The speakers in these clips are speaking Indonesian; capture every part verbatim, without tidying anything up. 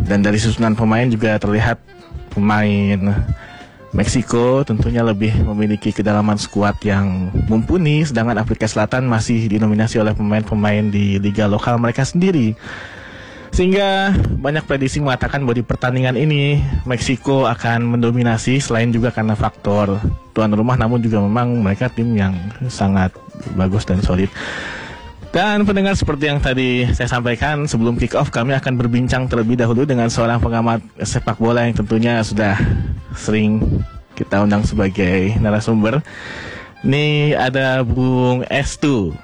Dan dari susunan pemain juga terlihat pemain Meksiko tentunya lebih memiliki kedalaman skuad yang mumpuni, sedangkan Afrika Selatan masih didominasi oleh pemain-pemain di liga lokal mereka sendiri. Sehingga banyak prediksi mengatakan bahwa di pertandingan ini Meksiko akan mendominasi, selain juga karena faktor tuan rumah, namun juga memang mereka tim yang sangat bagus dan solid. Dan pendengar, seperti yang tadi saya sampaikan sebelum kick off, kami akan berbincang terlebih dahulu dengan seorang pengamat sepak bola yang tentunya sudah sering kita undang sebagai narasumber. Ini ada Bung Estu.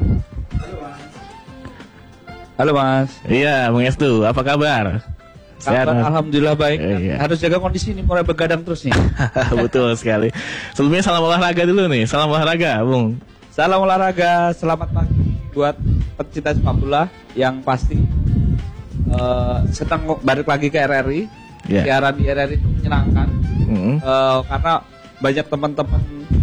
Halo Mas. Iya, Bung Estu, apa kabar? Sehat. Alhamdulillah baik. Eh, iya. Harus jaga kondisi ini, mulai begadang terus nih. Betul sekali. Sebelumnya salam olahraga dulu nih. Salam olahraga, Bung. Salam olahraga, selamat pagi buat pecinta sepak bola yang pasti uh, senang balik lagi ke R R I. Yeah. Siaran di R R I itu menyenangkan. Mm-hmm. uh, karena banyak teman-teman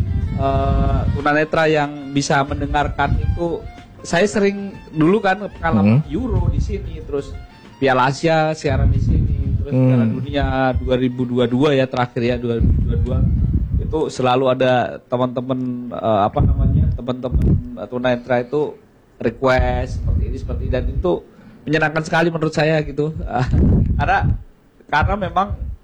uh, tunanetra yang bisa mendengarkan itu. Saya sering dulu kan pengalaman hmm. Euro di sini, terus Piala Asia siaran di sini, terus hmm. Piala Dunia dua ribu dua puluh dua ya terakhir ya dua ribu dua puluh dua itu selalu ada teman-teman uh, apa namanya teman-teman tunanetra itu request seperti ini seperti ini, dan itu menyenangkan sekali menurut saya gitu. karena karena memang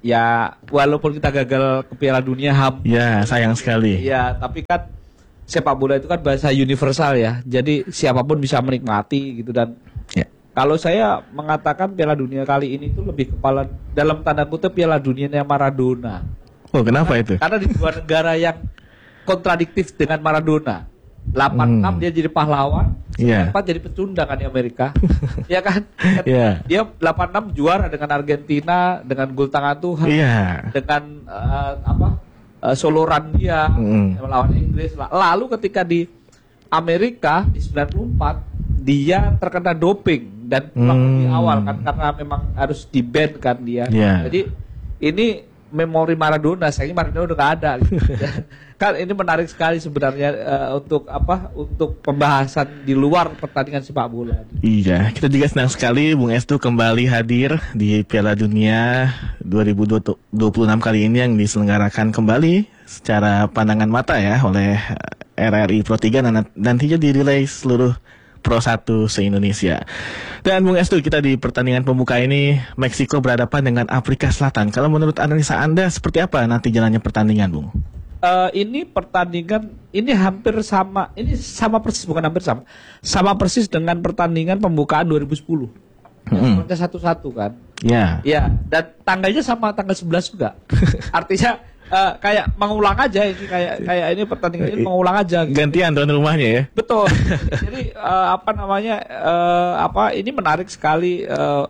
ya walaupun kita gagal ke Piala Dunia ham ya sayang sekali ya, tapi kan sepak bola itu kan bahasa universal ya, jadi siapapun bisa menikmati gitu. Dan ya, kalau saya mengatakan Piala Dunia kali ini itu lebih kepala dalam tanda kutip Piala Dunianya Maradona. Oh, kenapa karena, itu? Karena di dua negara yang kontradiktif dengan Maradona. delapan enam hmm. dia jadi pahlawan, yeah. empat jadi pecundang kan di Amerika. Ya kan? Yeah. Dia delapan enam juara dengan Argentina dengan gol tangan Tuhan. Yeah. Dengan uh, apa? Uh, soloran dia mm. melawan Inggris. Lalu ketika di Amerika di sembilan puluh empat dia terkena doping dan pulang mm. di awal kan karena memang harus di-ban kan dia. Yeah. Jadi ini memori Maradona, sayangnya Maradona udah gak ada. Gitu. Kan ini menarik sekali sebenarnya uh, untuk apa? Untuk pembahasan di luar pertandingan sepak bola. Iya, kita juga senang sekali Bung Estu kembali hadir di Piala Dunia dua ribu dua puluh enam kali ini yang diselenggarakan kembali secara pandangan mata ya oleh R R I Pro tiga dan nantinya dirilai seluruh Pro satu se-Indonesia. Dan Bung Estu, kita di pertandingan pembuka ini Meksiko berhadapan dengan Afrika Selatan. Kalau menurut analisa Anda seperti apa nanti jalannya pertandingan, Bung? Uh, ini pertandingan ini hampir sama, ini sama persis, bukan hampir sama, sama persis dengan pertandingan pembukaan dua ribu sepuluh. Mm-hmm. satu-satu kan? Iya. Yeah. Ya, dan tanggalnya sama tanggal sebelas juga. Artinya uh, kayak mengulang aja ini kayak kayak ini pertandingan ini mengulang aja. Gitu. Gantian tuan rumahnya ya. Betul. Jadi uh, apa namanya uh, apa ini menarik sekali uh,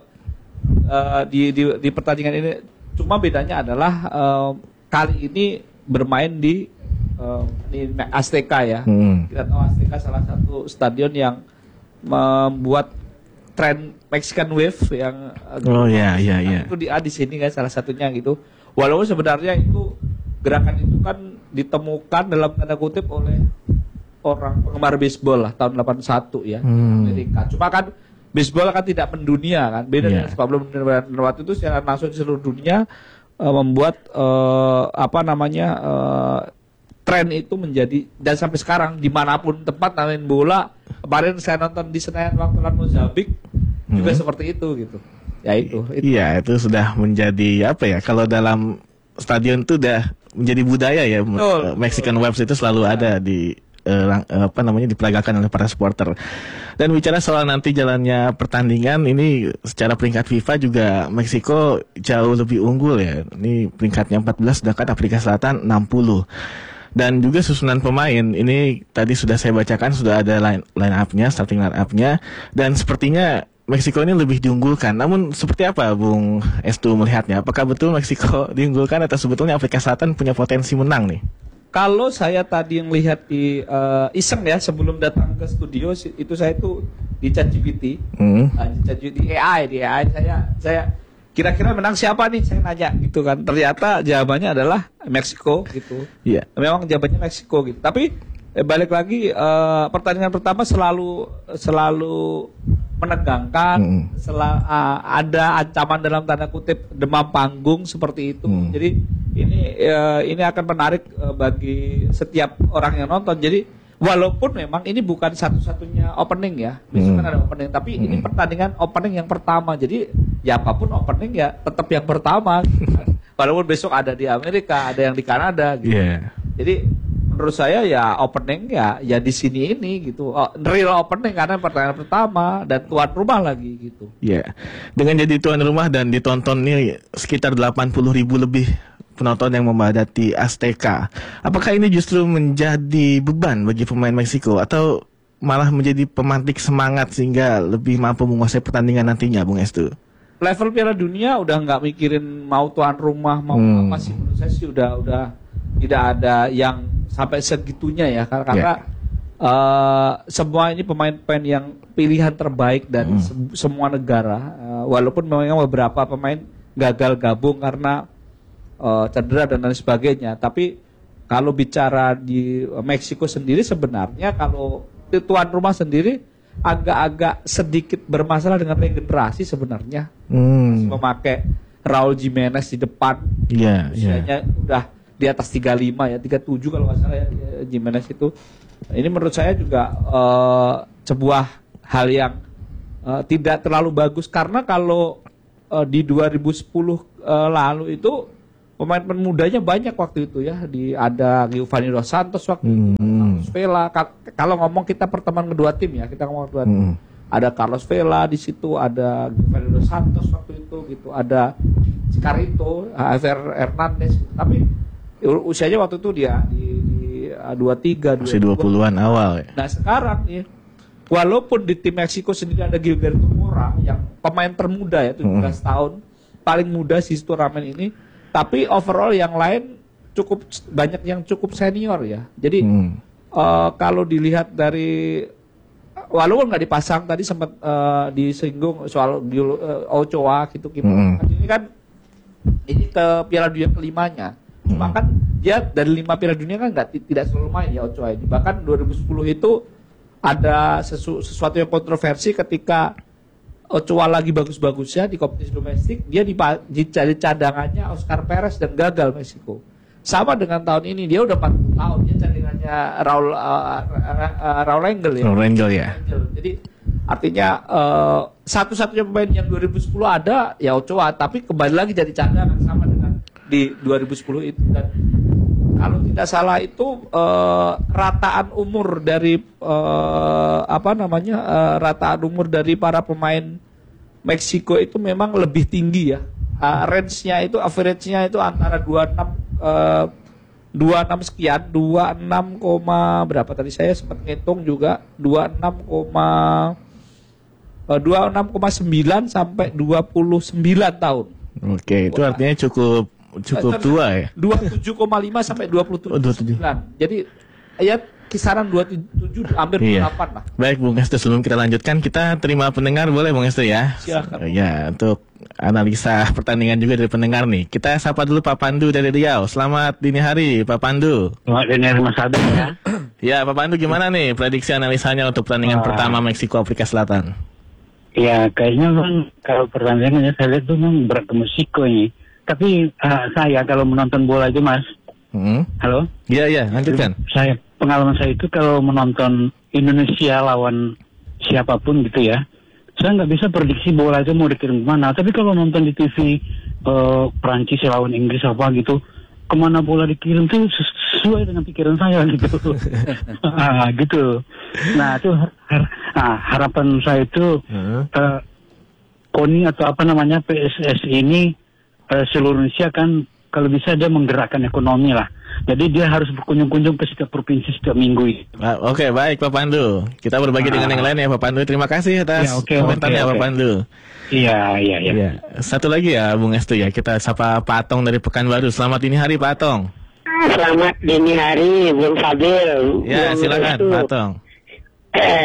uh, di, di di pertandingan ini. Cuma bedanya adalah uh, kali ini bermain di uh, di Azteca ya. Hmm. Kita tahu Azteca salah satu stadion yang membuat tren Mexican Wave yang oh ya ya ya. Itu di di sini kan salah satunya gitu. Walaupun sebenarnya itu gerakan itu kan ditemukan dalam tanda kutip oleh orang penggemar baseball lah tahun delapan puluh satu ya hmm. Amerika. Cuma kan baseball kan tidak mendunia kan. Beda yeah. dengan sepak bola waktu itu secara langsung di seluruh dunia uh, membuat uh, apa namanya uh, tren itu menjadi, dan sampai sekarang dimanapun tempat main bola. Kemarin saya nonton di Senayan waktu lawan Mozambik hmm. juga seperti itu gitu. Ya itu, itu. Iya, itu sudah menjadi apa ya? Kalau dalam stadion itu udah menjadi budaya ya. Betul, Mexican Waves itu selalu ya. ada di uh, apa namanya diperagakan oleh para supporter. Dan bicara soal nanti jalannya pertandingan ini secara peringkat FIFA juga Meksiko jauh lebih unggul ya. Ini peringkatnya empat belas sedangkan Afrika Selatan enam puluh. Dan juga susunan pemain ini tadi sudah saya bacakan, sudah ada line, line up-nya, starting line up-nya, dan sepertinya Meksiko ini lebih diunggulkan. Namun seperti apa Bung Estu melihatnya? Apakah betul Meksiko diunggulkan atau sebetulnya Afrika Selatan punya potensi menang nih? Kalau saya tadi yang lihat di uh, iseng ya sebelum datang ke studio itu saya itu di ChatGPT, hmm. uh, di ChatGPT A I, di A I saya saya kira-kira menang siapa nih, saya nanya gitu kan. Ternyata jawabannya adalah Meksiko gitu. Iya. Yeah. Memang jawabannya Meksiko gitu. Tapi eh, balik lagi uh, pertandingan pertama selalu selalu menegangkan, mm. sel- uh, ada ancaman dalam tanda kutip demam panggung seperti itu. Mm. Jadi ini uh, ini akan menarik uh, bagi setiap orang yang nonton. Jadi walaupun memang ini bukan satu-satunya opening ya, besok mm. kan ada opening, tapi mm. ini pertandingan opening yang pertama. Jadi ya apapun opening ya tetap yang pertama. Walaupun besok ada di Amerika, ada yang di Kanada gitu. Yeah. Jadi menurut saya ya opening ya ya di sini ini gitu. Oh, real opening karena pertandingan pertama dan tuan rumah lagi gitu. Ya, yeah. Dengan jadi tuan rumah dan ditonton nih sekitar delapan puluh ribu lebih penonton yang memadati Azteca. Apakah ini justru menjadi beban bagi pemain Meksiko atau malah menjadi pemantik semangat sehingga lebih mampu menguasai pertandingan nantinya, Bung Estu? Level Piala Dunia udah nggak mikirin mau tuan rumah mau hmm. apa sih, menurut saya sih udah udah tidak ada yang sampai segitunya ya karena yeah. uh, semua ini pemain-pemain yang pilihan terbaik dari hmm. se- semua negara, uh, walaupun memang beberapa pemain gagal gabung karena uh, cedera dan lain sebagainya, tapi kalau bicara di Meksiko sendiri sebenarnya kalau tuan rumah sendiri agak-agak sedikit bermasalah dengan regenerasi sebenarnya. Hmm. Memakai Raul Jimenez di depan, yeah, usianya yeah. udah di atas tiga puluh lima ya, tiga puluh tujuh kalau nggak salah ya Jimenez itu. Ini menurut saya juga uh, sebuah hal yang uh, tidak terlalu bagus karena kalau uh, di dua ribu sepuluh uh, lalu itu pemain-pemain mudanya banyak waktu itu ya, di ada Giovanni Dos Santos waktu hmm. itu, Carlos Vela. Ka- kalau ngomong kita pertemuan kedua tim ya, kita ngomong kedua tim. Hmm. Ada Carlos Vela di situ, ada Giovanni Dos Santos waktu itu gitu, ada Carito, Javier Hernandez. Tapi usianya waktu itu dia di, di dua puluh tiga, usia dua puluhan awal ya. Nah, sekarang nih walaupun di tim Meksiko sendiri ada Gilberto Mora yang pemain termuda ya, tujuh belas hmm. tahun, paling muda sih turnamen ini. Tapi overall yang lain cukup banyak yang cukup senior ya. Jadi hmm. uh, kalau dilihat dari walaupun nggak dipasang tadi sempat uh, disinggung soal uh, Ochoa gitu gitu. Hmm. Ini kan ini ke Piala Dunia kelimanya. Cuma hmm. kan dia dari lima Piala Dunia kan nggak tidak selalu main ya Ochoa ini. Bahkan dua ribu sepuluh itu ada sesu, sesuatu yang kontroversi ketika Ochoa lagi bagus-bagusnya di kompetisi domestik, dia dicari cadangannya Oscar Perez dan gagal Meksiko. Sama dengan tahun ini, dia udah empat puluh tahun, dia cadangannya Raul uh, uh, Raul Rengel ya. Raul Rengel ya. Jadi artinya uh, satu-satunya pemain yang dua ribu sepuluh ada ya Ochoa, tapi kembali lagi jadi cadangan sama dengan di dua ribu sepuluh itu. Dan kalau tidak salah itu uh, rataan umur dari uh, apa namanya uh, rataan umur dari para pemain Meksiko itu memang lebih tinggi ya. Uh, range-nya itu average-nya itu antara dua puluh enam uh, dua puluh enam sekian, dua puluh enam, berapa tadi saya sempat ngitung juga dua puluh enam, uh, dua puluh enam koma sembilan sampai dua puluh sembilan tahun. Oke, itu artinya cukup cukup tua ya. dua puluh tujuh koma lima sampai dua puluh tujuh koma sembilan. Jadi ya kisaran dua puluh tujuh hampir dua puluh delapan lah. Baik Bung Estu, sebelum kita lanjutkan kita terima pendengar boleh Bung Estu ya? Silakan. Ya, untuk analisa pertandingan juga dari pendengar nih. Kita sapa dulu Pak Pandu dari Riau. Selamat dini hari Pak Pandu. Selamat dini hari Mas Ade ya. Ya Pak Pandu, gimana nih prediksi analisanya untuk pertandingan uh, pertama Meksiko Afrika Selatan? Ya kayaknya kan kalau pertandingannya saya lihat tuh memang berat ke Meksiko ini. Tapi uh, saya kalau menonton bola itu Mas, hmm. halo? Iya iya, lanjutkan. Saya pengalaman saya itu kalau menonton Indonesia lawan siapapun gitu ya, saya nggak bisa prediksi bola itu mau dikirim kemana. Tapi kalau nonton di T V uh, Perancis lawan Inggris apa gitu, kemana bola dikirim tuh sesuai dengan pikiran saya gitu. ah, gitu. Nah itu har- nah, harapan saya itu hmm. uh, KONI atau apa namanya P S S I ini Uh, seluruh Indonesia kan kalau bisa dia menggerakkan ekonomi lah. Jadi dia harus berkunjung-kunjung ke setiap provinsi setiap minggu. Ah, Oke okay, baik Pak Pandu. Kita berbagi ah. dengan yang lain ya Pak Pandu. Terima kasih atas ya, okay, komentarnya okay, Pak okay. Pandu. Iya iya iya. Ya. Satu lagi ya Bung Estu ya. Kita sapa Pak Atong dari Pekanbaru. Selamat dini hari Pak Atong. Selamat dini hari Bung Fadil. Ya Bung silakan Estu. Pak Atong. Eh,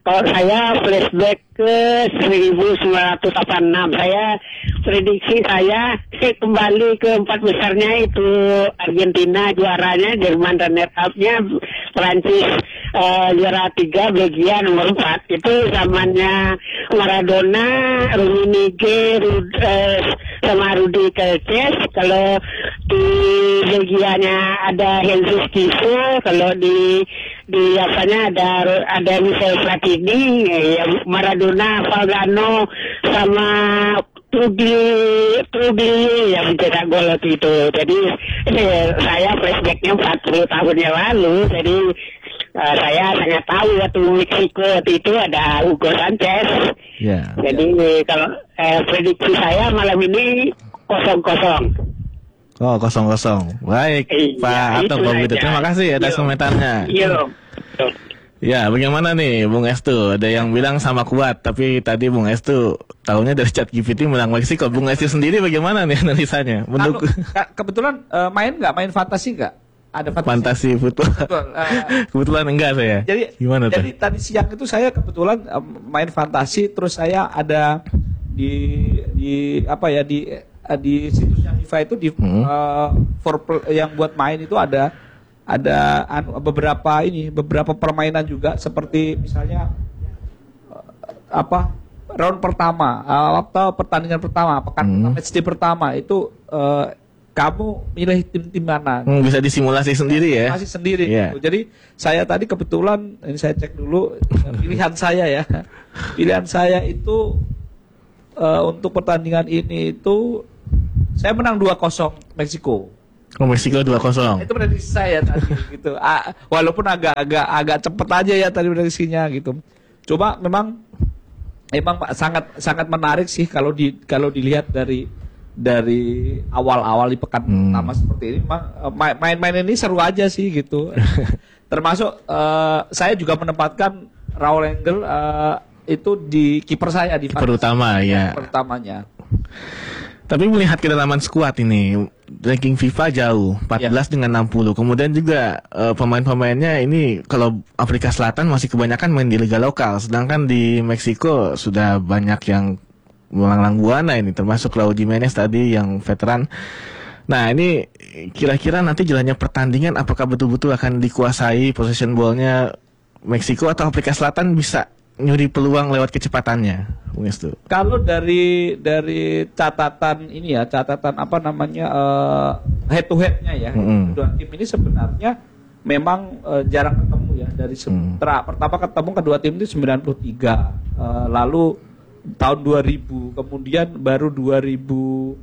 Kalau saya flashback ke seribu sembilan ratus delapan puluh enam, saya prediksi saya, saya kembali ke empat besarnya itu Argentina juaranya, Jerman runner up-nya, Prancis uh, juara tiga, Belgia nomor empat. Itu zamannya Maradona, Rummenigge, Rud, uh, sama Rudi Kelces. Kalau di Belgianya ada Jesus Kiso, kalau di di apanya ada ada Michel Platini, ya, Maradona, Valgano sama Trubi Trubi yang mencetak gol waktu itu. Jadi eh, saya flashbacknya empat puluh tahun yang lalu. Jadi uh, saya sangat tahu waktu Meksiko waktu itu ada Hugo Sanchez. Yeah. Jadi eh, kalau eh, prediksi saya malam ini kosong kosong. Oh, kosong kosong. Baik, iya, Pak Atom Bobido. Terima kasih atas komentarnya. Iya. Ya, bagaimana nih Bung Estu? Ada yang bilang sama kuat, tapi tadi Bung Estu tahunya dari ChatGPT menang Meksiko. Bung Estu sendiri bagaimana nih analisanya? Menurut kebetulan uh, main nggak main fantasi nggak? Ada fantasi, fantasi football. Betul, uh, kebetulan enggak saya. Jadi gimana Jadi tuh? tadi siang itu saya kebetulan uh, main fantasi, terus saya ada di di apa ya di uh, di situsnya FIFA itu di hmm. uh, for yang buat main itu ada ada anu, beberapa ini beberapa permainan juga, seperti misalnya uh, apa round pertama uh, atau pertandingan pertama pekan hmm. match day pertama itu uh, kamu milih tim-tim mana? Hmm, bisa disimulasi sendiri ya? Masih sendiri. Yeah. Gitu. Jadi saya tadi kebetulan ini saya cek dulu pilihan saya ya. Pilihan saya itu uh, untuk pertandingan ini itu saya menang dua kosong Meksiko. Oh, Meksiko dua kosong. Itu prediksi saya tadi gitu. Ah, walaupun agak-agak agak cepet aja ya tadi prediksinya gitu. Coba memang memang sangat sangat menarik sih kalau di kalau dilihat dari dari awal-awal di pekan hmm. pertama seperti ini. Memang main-main ini seru aja sih gitu. Termasuk uh, saya juga menempatkan Raul Engel uh, itu di kiper saya di kiper utama ya. Pertamanya. Tapi melihat kedalaman skuad ini, ranking FIFA jauh, empat belas ya. Dengan enam puluh. Kemudian juga uh, pemain-pemainnya ini kalau Afrika Selatan masih kebanyakan main di liga lokal, sedangkan di Meksiko sudah banyak yang melanglang buana ini, termasuk Raul Jimenez tadi yang veteran. Nah, ini kira-kira nanti jalannya pertandingan apakah betul-betul akan dikuasai possession ball-nya Meksiko atau Afrika Selatan bisa nyuri peluang lewat kecepatannya, Bung Estu? Kalau dari dari catatan ini ya, catatan apa namanya uh, head to head-nya ya, mm-hmm. kedua tim ini sebenarnya memang uh, jarang ketemu ya. Dari mm. tra, pertama ketemu kedua tim itu sembilan puluh tiga, uh, lalu tahun dua ribu, kemudian baru dua ribu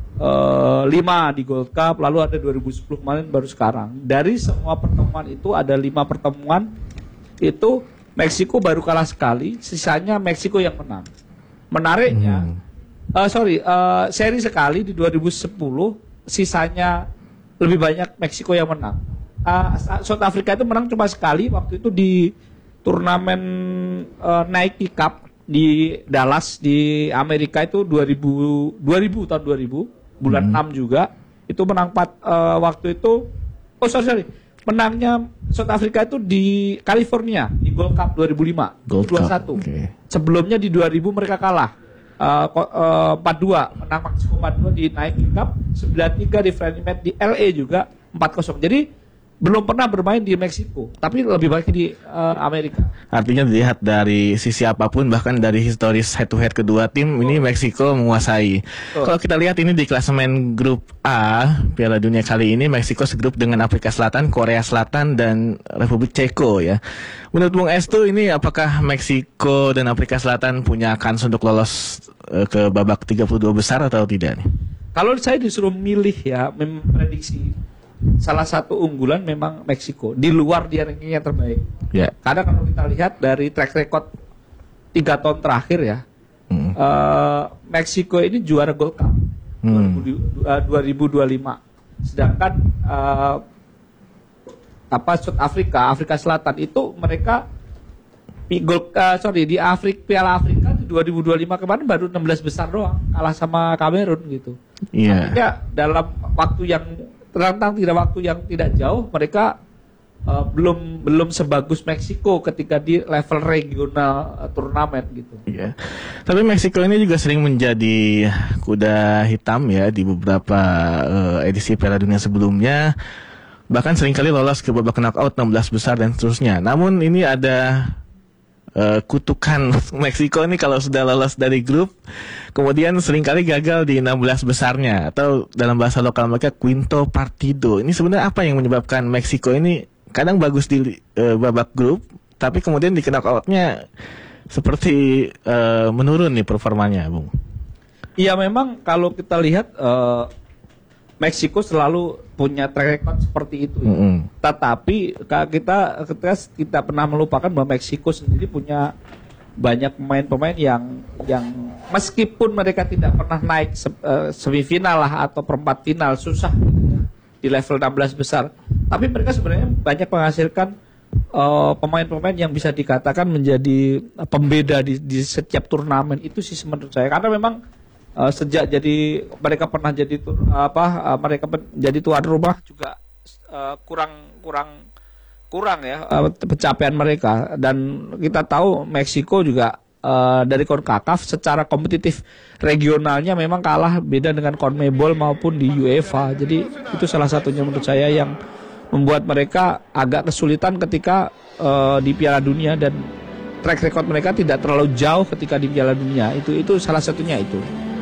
lima di Gold Cup, lalu ada dua ribu sepuluh kemarin, baru sekarang. Dari semua pertemuan itu ada lima pertemuan itu Meksiko baru kalah sekali, sisanya Meksiko yang menang. Menariknya, hmm. uh, sorry, uh, seri sekali di dua ribu sepuluh, sisanya lebih banyak Meksiko yang menang. Uh, South Africa itu menang cuma sekali, waktu itu di turnamen uh, Nike Cup di Dallas di Amerika itu dua ribu, dua ribu tahun dua ribu, bulan hmm. enam juga, itu menang empat uh, waktu itu. Oh sorry sorry. Menangnya South Africa itu di California di Gold Cup dua ribu lima, Gold dua satu. Okay. Sebelumnya di dua ribu mereka kalah uh, uh, empat dua, menang Meksiko empat dua di Nike Cup, sembilan tiga di Friendly Match di L A juga empat kosong. Jadi belum pernah bermain di Meksiko, tapi lebih baik di uh, Amerika. Artinya dilihat dari sisi apapun, bahkan dari historis head to head kedua tim, oh. ini Meksiko menguasai. Oh. Kalau kita lihat ini di klasemen grup A Piala Dunia kali ini, Meksiko segrup dengan Afrika Selatan, Korea Selatan, dan Republik Ceko ya. Menurut Bung Estu, ini apakah Meksiko dan Afrika Selatan punya kans untuk lolos uh, ke babak tiga puluh dua besar atau tidak nih? Kalau saya disuruh milih ya, memprediksi salah satu unggulan memang Meksiko di luar dia rankingnya terbaik. Yeah. Karena kalau kita lihat dari track record tiga tahun terakhir ya, mm. uh, Meksiko ini juara Gold Cup mm. dua ribu dua puluh lima. Sedangkan uh, apa South Africa, Afrika Selatan itu mereka di Gold, uh, sorry di Afrika Piala Afrika di dua ribu dua puluh lima kemarin baru enam belas besar doang, kalah sama Kamerun gitu. Iya. Yeah. Dalam waktu yang tentang tidak waktu yang tidak jauh mereka uh, belum belum sebagus Meksiko ketika di level regional uh, turnamen gitu. Iya. Tapi Meksiko ini juga sering menjadi kuda hitam ya di beberapa uh, edisi Piala Dunia sebelumnya. Bahkan seringkali lolos ke babak knockout enam belas besar dan seterusnya. Namun ini ada uh, kutukan Meksiko ini kalau sudah lolos dari grup, kemudian seringkali gagal di enam belas besarnya, atau dalam bahasa lokal mereka quinto partido. Ini sebenarnya apa yang menyebabkan Meksiko ini kadang bagus di uh, babak grup, tapi kemudian di knockoutnya seperti uh, menurun nih performanya, Bung? Iya, memang kalau kita lihat uh, Meksiko selalu punya track record seperti itu. Ya. Mm-hmm. Tetapi kita kita kita pernah melupakan bahwa Meksiko sendiri punya banyak pemain-pemain yang yang meskipun mereka tidak pernah naik se, uh, semifinal lah atau perempat final, susah di level enam belas besar. Tapi mereka sebenarnya banyak menghasilkan uh, pemain-pemain yang bisa dikatakan menjadi pembeda di, di setiap turnamen itu sih menurut saya. Karena memang Uh, sejak jadi mereka pernah jadi tu, apa uh, mereka pen, jadi tuan rumah juga uh, kurang kurang kurang ya uh, pencapaian mereka, dan kita tahu Meksiko juga uh, dari CONCACAF secara kompetitif regionalnya memang kalah beda dengan CONMEBOL maupun di UEFA. Jadi itu salah satunya menurut saya yang membuat mereka agak kesulitan ketika uh, di Piala Dunia, dan track record mereka tidak terlalu jauh ketika di Piala Dunia. Itu itu salah satunya itu.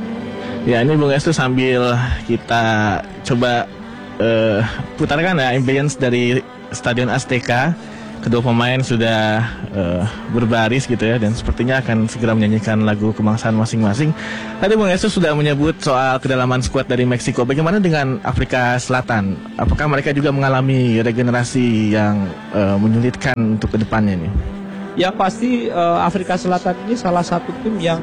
Ya, ini Bung Estu sambil kita coba uh, putarkan ya ambience dari Stadion Azteca. Kedua pemain sudah uh, berbaris gitu ya, dan sepertinya akan segera menyanyikan lagu kebangsaan masing-masing. Tadi Bung Estu sudah menyebut soal kedalaman skuad dari Meksiko. Bagaimana dengan Afrika Selatan? Apakah mereka juga mengalami regenerasi yang uh, menyulitkan untuk kedepannya nih? Yang pasti uh, Afrika Selatan ini salah satu tim yang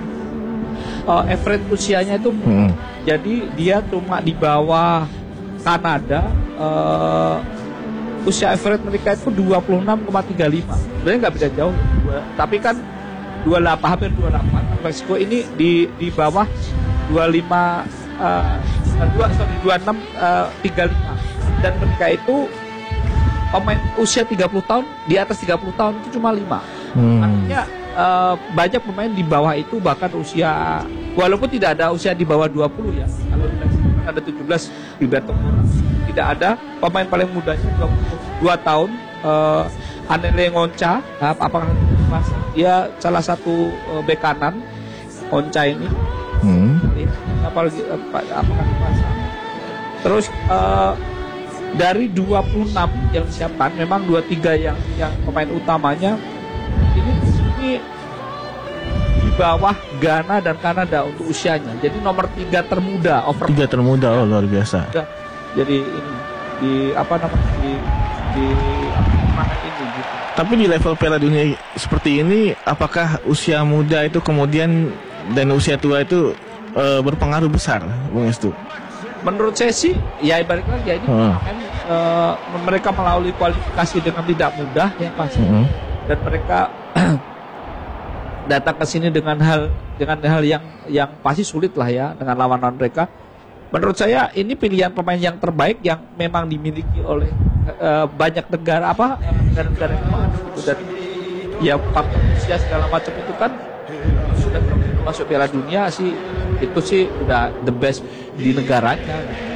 Uh, average usianya itu hmm. jadi dia cuma di bawah Kanada. Uh, usia average mereka itu dua puluh enam koma tiga lima. Sebenarnya nggak beda jauh, tapi kan dua puluh delapan, hampir dua puluh delapan. Meksiko ini di di bawah dua puluh lima, uh, dua, sorry, dua puluh enam tiga puluh lima, dan mereka itu pemain usia tiga puluh tahun, di atas tiga puluh tahun itu cuma lima. Hmm. Artinya Uh, banyak pemain di bawah itu bahkan usia, walaupun tidak ada usia di bawah dua puluh ya. Kalau di Meksiko ada tujuh belas, Gilberto tidak ada. Pemain paling mudanya dua puluh dua tahun, uh, Anele Ngonca, uh, apakah dia salah satu uh, bek kanan Ngonca ini. Hmm. Apalagi uh, apakah dipasang. Terus uh, dari dua puluh enam yang disiapkan, memang dua puluh tiga yang yang pemain utamanya ini ini di bawah Ghana dan Kanada untuk usianya. Jadi nomor tiga termuda, over tiga termuda, oh luar biasa. Jadi ini di apa namanya di di apa ini gitu. Tapi di level Piala Dunia seperti ini, apakah usia muda itu kemudian dan usia tua itu e, berpengaruh besar, Bung Estu? Menurut saya sih, ya balik lagi ya ini hmm. kan, e, mereka melalui kualifikasi dengan tidak mudah ya pasti, hmm. dan mereka datang ke sini dengan hal dengan hal yang yang pasti sulit lah ya dengan lawan-lawan mereka. Menurut saya ini pilihan pemain yang terbaik yang memang dimiliki oleh uh, banyak negara apa negara-negara yang gitu, dan ya faktor usia segala macam itu kan sudah masuk Piala Dunia sih, itu sih udah the best di negaranya.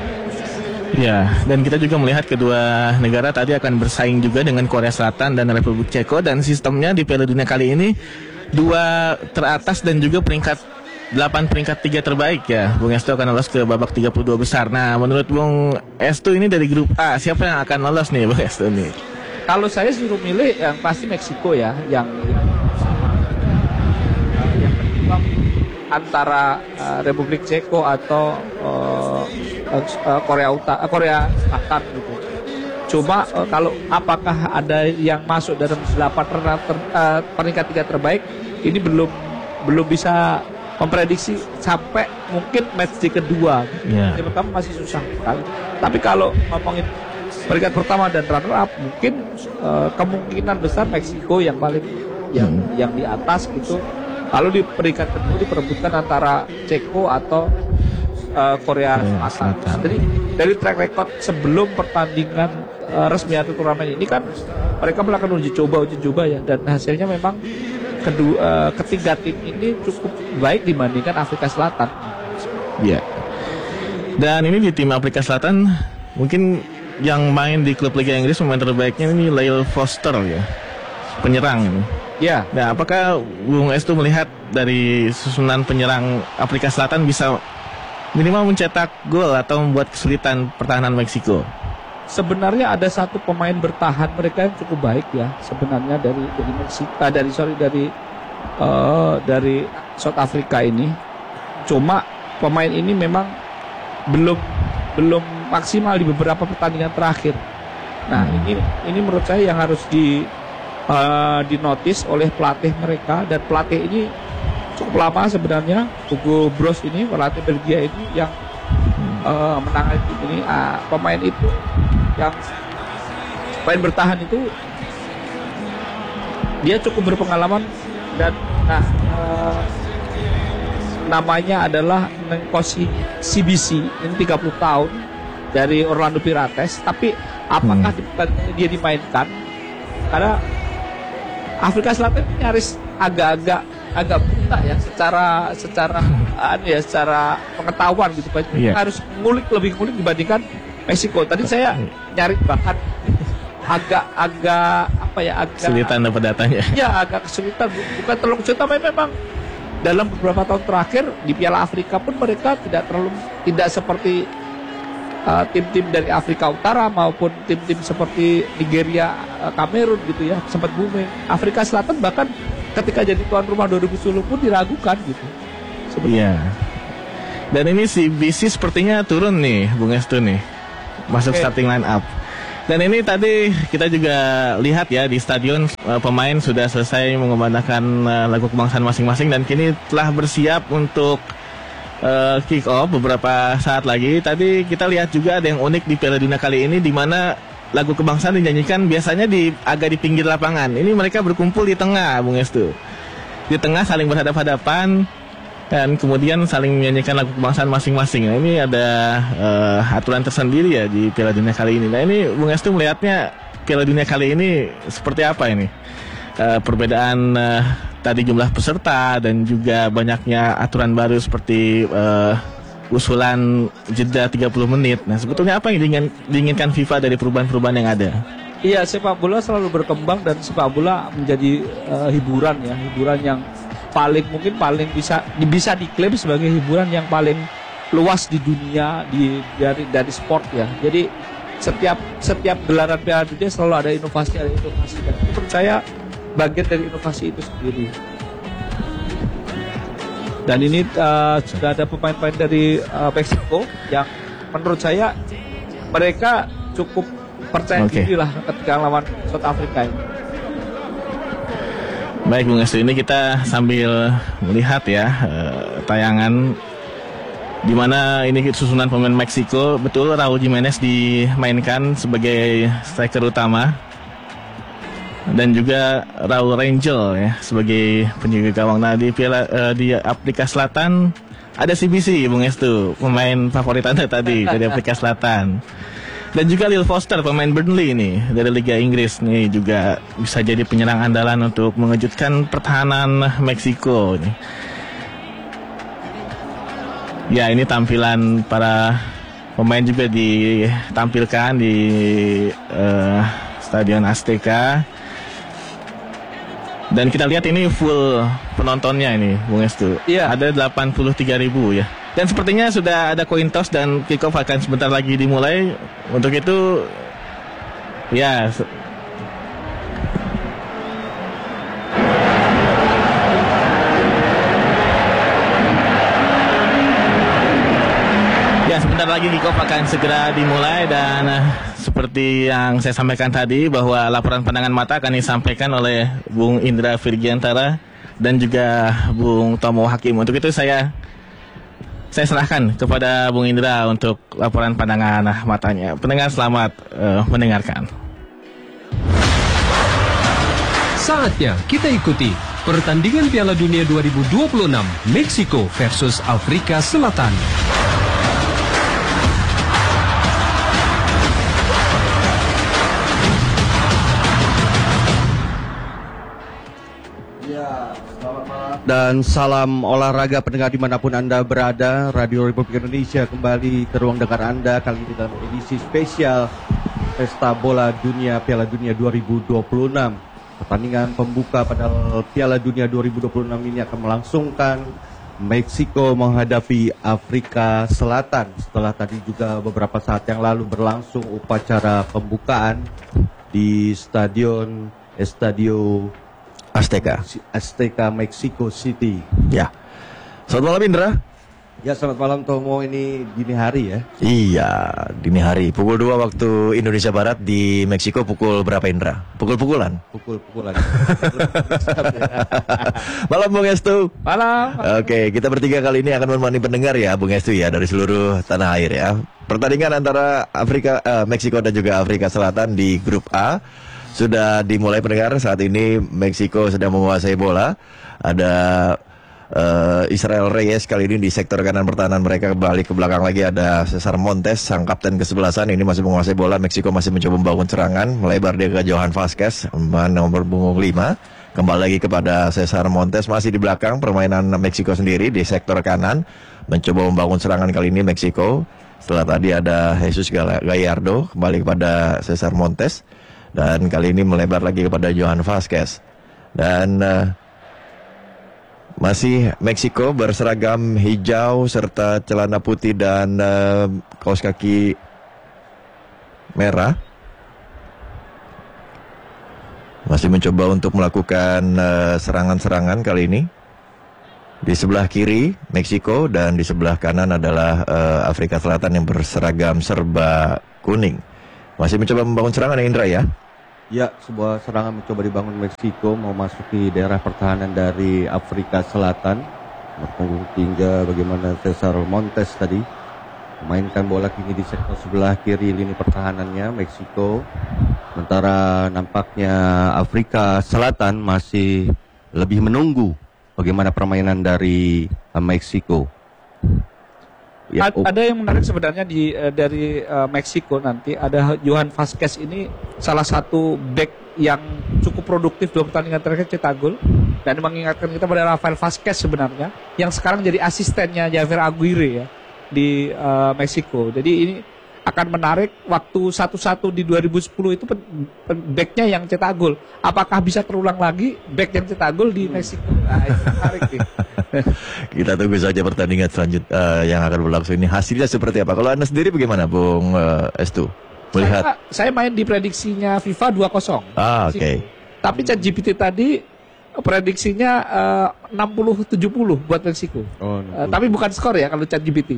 Ya, dan kita juga melihat kedua negara tadi akan bersaing juga dengan Korea Selatan dan Republik Ceko, dan sistemnya di Piala Dunia kali ini dua teratas dan juga peringkat delapan peringkat tiga terbaik ya. Bung Estu akan lolos ke babak tiga puluh dua besar. Nah, menurut Bung Estu ini dari grup A, siapa yang akan lolos nih Bung Estu nih? Kalau saya suruh milih yang pasti Meksiko ya, yang yang, yang kedua antara uh, Republik Ceko atau uh, uh, Korea Utara, uh, Korea Selatan gitu. Cuma uh, kalau apakah ada yang masuk dalam delapan ter, uh, peringkat tiga terbaik, ini belum belum bisa memprediksi sampai mungkin match di kedua. Yeah. Yang pertama masih susah sekali. Tapi kalau ngomongin peringkat pertama dan runner up, mungkin uh, kemungkinan besar Meksiko yang paling yang hmm. yang di atas gitu. Lalu di peringkat kedua diperebutkan antara Ceko atau uh, Korea Selatan. Jadi dari track record sebelum pertandingan uh, resmi atau turnamen ini kan mereka melakukan uji coba uji coba ya, dan hasilnya memang kedua uh, ketiga tim ini cukup baik dibandingkan Afrika Selatan. Iya. Dan ini di tim Afrika Selatan mungkin yang main di klub Liga Inggris pemain terbaiknya ini Lyle Foster ya, penyerang ini. Ya. Nah, apakah Bung Estu melihat dari susunan penyerang Afrika Selatan bisa minimal mencetak gol atau membuat kesulitan pertahanan Meksiko? Sebenarnya ada satu pemain bertahan mereka yang cukup baik ya sebenarnya dari dari Meksiko, ah, dari sorry dari uh, dari South Africa ini. Cuma pemain ini memang belum belum maksimal di beberapa pertandingan terakhir. Nah, hmm. ini ini menurut saya yang harus di uh, dinotis oleh pelatih mereka, dan pelatih ini cukup lama sebenarnya. Hugo Broos ini pelatih Belgia ini yang uh, menangani tim ini. Uh, pemain itu yang pemain bertahan itu dia cukup berpengalaman, dan nah uh, namanya adalah Nkosi C B C, ini tiga puluh tahun dari Orlando Pirates. Tapi apakah hmm. dia dimainkan? Karena Afrika Selatan ini nyaris agak-agak agak buta ya secara secara anu ya secara pengetahuan gitu. Yeah. Harus ngulik lebih ngulik dibandingkan Meksiko. Tadi saya nyari bahkan agak-agak apa ya agak kesulitan dapat datanya. Ya, agak kesulitan, bukan terlalu kesulitan, tapi memang dalam beberapa tahun terakhir di Piala Afrika pun mereka tidak terlalu tidak seperti uh, tim-tim dari Afrika Utara maupun tim-tim seperti Nigeria, uh, Kamerun gitu ya, sempat booming. Afrika Selatan bahkan ketika jadi tuan rumah dua ribu sepuluh pun diragukan gitu. Iya. Dan ini si B C sepertinya turun nih, Bung Estu nih, masuk okay. starting line up. Dan ini tadi kita juga lihat ya di stadion uh, pemain sudah selesai mengumandangkan uh, lagu kebangsaan masing-masing dan kini telah bersiap untuk uh, kick off beberapa saat lagi. Tadi kita lihat juga ada yang unik di Piala Dunia kali ini, di mana lagu kebangsaan dinyanyikan biasanya di agak di pinggir lapangan. Ini mereka berkumpul di tengah, Bung Estu. Di tengah saling berhadap-hadapan dan kemudian saling menyanyikan lagu kebangsaan masing-masing. Nah, ini ada uh, aturan tersendiri ya di Piala Dunia kali ini. Nah, ini Bung Estu melihatnya Piala Dunia kali ini seperti apa ini? Uh, perbedaan uh, tadi jumlah peserta dan juga banyaknya aturan baru seperti uh, usulan jeda tiga puluh menit. Nah, sebetulnya apa yang diingin, diinginkan FIFA dari perubahan-perubahan yang ada? Iya, sepak bola selalu berkembang dan sepak bola menjadi uh, hiburan ya, hiburan yang paling mungkin paling bisa bisa diklaim sebagai hiburan yang paling luas di dunia di dari dari sport ya. Jadi setiap setiap gelaran Piala Dunia selalu ada inovasi ada inovasi dan itu menurut saya bagian dari inovasi itu sendiri. Dan ini uh, sudah ada pemain-pemain dari uh, Meksiko yang menurut saya mereka cukup percaya okay. diri lah ketika lawan South Africa ini. Baik Bung Estu, ini kita sambil melihat ya uh, tayangan di mana ini susunan pemain Meksiko. Betul, Raul Jimenez dimainkan sebagai striker utama dan juga Raul Rangel ya sebagai penjaga gawang. Nah, di Piala uh, di Afrika Selatan ada C B C, Bung Estu, pemain favorit Anda tadi dari Afrika Selatan. Dan juga Lyle Foster, pemain Burnley ini dari Liga Inggris nih, juga bisa jadi penyerang andalan untuk mengejutkan pertahanan Meksiko nih. Ya, ini tampilan para pemain juga ditampilkan di uh, Stadion Azteca. Dan kita lihat ini full penontonnya ini, Bung Estu. Iya. Ada delapan puluh tiga ribu ya. Dan sepertinya sudah ada coin toss dan kick off akan sebentar lagi dimulai. Untuk itu, ya. Ya, sebentar lagi kick off akan segera dimulai dan uh, seperti yang saya sampaikan tadi bahwa laporan pandangan mata akan disampaikan oleh Bung Indra Virgiantara dan juga Bung Tomo Hakim. Untuk itu saya Saya serahkan kepada Bung Indra untuk laporan pandangan matanya. Pendengar selamat uh, mendengarkan. Saatnya kita ikuti pertandingan Piala Dunia dua ribu dua puluh enam Meksiko versus Afrika Selatan. dan salam olahraga pendengar dimanapun Anda berada. Radio Republik Indonesia kembali ke ruang dengar Anda kali ini dalam edisi spesial Pesta Bola Dunia Piala Dunia dua ribu dua puluh enam. Pertandingan pembuka pada Piala Dunia dua ribu dua puluh enam ini akan melangsungkan Meksiko menghadapi Afrika Selatan. Setelah tadi juga beberapa saat yang lalu berlangsung upacara pembukaan di Stadion Estadio Azteca Azteca Mexico City. Ya. Selamat malam Indra. Ya, selamat malam Tomo, ini dini hari ya. Iya, dini hari. Pukul dua waktu Indonesia Barat, di Meksiko pukul berapa Indra? Pukul-pukulan? Pukul-pukulan. Malam Bung Estu. Malam. Oke, kita bertiga kali ini akan menemani pendengar ya Bung Estu ya, dari seluruh tanah air ya. Pertandingan antara Afrika, eh, Meksiko dan juga Afrika Selatan di grup A sudah dimulai pendengar. Saat ini Meksiko sedang menguasai bola. Ada Uh, Israel Reyes kali ini di sektor kanan pertahanan mereka. Kembali ke belakang lagi ada Cesar Montes, sang kapten kesebelasan ini masih menguasai bola. Meksiko masih mencoba membangun serangan, melebar dia ke Johan Vazquez, nomor punggung lima. Kembali lagi kepada Cesar Montes, masih di belakang permainan Meksiko sendiri di sektor kanan, mencoba membangun serangan kali ini Meksiko. Setelah tadi ada Jesus Gallardo, kembali kepada Cesar Montes, dan kali ini melebar lagi kepada Johan Vazquez. Dan uh, masih Meksiko berseragam hijau serta celana putih dan uh, kaos kaki merah. Masih mencoba untuk melakukan uh, serangan-serangan kali ini. Di sebelah kiri Meksiko dan di sebelah kanan adalah uh, Afrika Selatan yang berseragam serba kuning. Masih mencoba membangun serangan ya Indra ya. Ya, sebuah serangan mencoba dibangun Meksiko memasuki daerah pertahanan dari Afrika Selatan. Punggung tinggi bagaimana Cesar Montes tadi memainkan bola kini di sektor sebelah kiri lini pertahanannya Meksiko. Sementara nampaknya Afrika Selatan masih lebih menunggu bagaimana permainan dari Meksiko. Ya, oh. Ada yang menarik sebenarnya di uh, dari uh, Meksiko nanti ada Johan Vazquez ini salah satu back yang cukup produktif dalam pertandingan terakhir cetak gol dan mengingatkan kita pada Rafael Vazquez sebenarnya yang sekarang jadi asistennya Javier Aguirre ya di uh, Meksiko. Jadi ini akan menarik waktu satu-satu di dua ribu sepuluh itu pen, pen, backnya yang cetak gol. Apakah bisa terulang lagi back yang cetak gol di Meksiko? Nah, itu menarik nih. Kita tunggu saja pertandingan selanjutnya uh, yang akan berlangsung ini. Hasilnya seperti apa? Kalau Anda sendiri bagaimana, Bung uh, Estu? Melihat? Saya, saya main di prediksinya FIFA dua kosong. Ah, oke. Okay. Tapi ChatGPT tadi prediksinya uh, enam puluh tujuh puluh buat Meksiko. Oh, uh, tapi bukan skor ya kalau ChatGPT.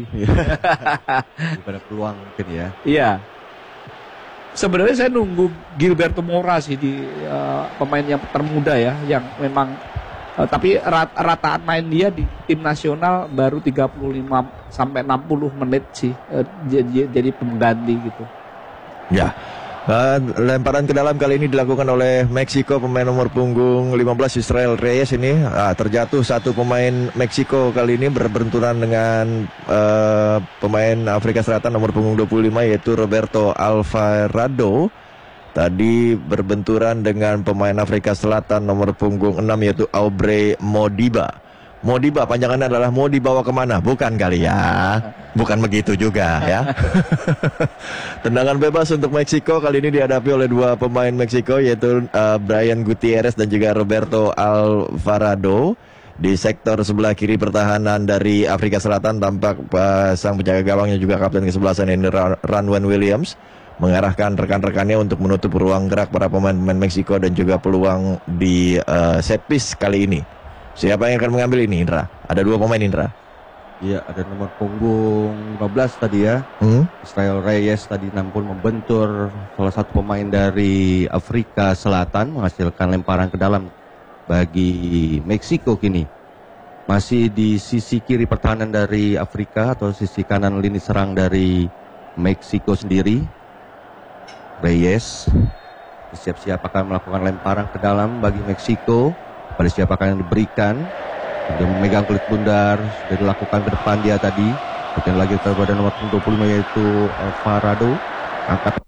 Bukan peluang mungkin ya. Iya. Sebenarnya saya nunggu Gilberto Mora sih di uh, pemain yang termuda ya, yang memang uh, tapi rat, rataan main dia di tim nasional baru tiga puluh lima sampai enam puluh menit sih uh, jadi, jadi pengganti gitu. Ya. Uh, lemparan ke dalam kali ini dilakukan oleh Meksiko, pemain nomor punggung lima belas Israel Reyes ini uh, terjatuh satu pemain Meksiko kali ini berbenturan dengan uh, pemain Afrika Selatan nomor punggung dua puluh lima yaitu Roberto Alvarado. Tadi berbenturan dengan pemain Afrika Selatan nomor punggung enam yaitu Aubrey Modiba. Modiba panjangannya adalah mau dibawa kemana? Bukan kali ya. Bukan begitu juga ya. Tendangan bebas untuk Meksiko kali ini dihadapi oleh dua pemain Meksiko yaitu uh, Brian Gutierrez dan juga Roberto Alvarado. Di sektor sebelah kiri pertahanan dari Afrika Selatan tampak uh, sang penjaga gawangnya juga kapten kesebelasan ini Ranwen Williams mengarahkan rekan-rekannya untuk menutup ruang gerak para pemain-pemain Meksiko dan juga peluang di uh, set piece kali ini. Siapa yang akan mengambil ini, Indra? Ada dua pemain, Indra. Iya, ada nomor punggung lima belas tadi ya. Hmm? Israel Reyes tadi nampun membentur salah satu pemain dari Afrika Selatan, menghasilkan lemparan ke dalam bagi Meksiko kini. Masih di sisi kiri pertahanan dari Afrika atau sisi kanan lini serang dari Meksiko sendiri. Reyes siap-siap akan melakukan lemparan ke dalam bagi Meksiko. Pada siapa yang diberikan, dia memegang kulit bundar, sudah dilakukan ke depan dia tadi. Kemudian lagi kepada nomor dua puluh lima yaitu Alvarado, angkat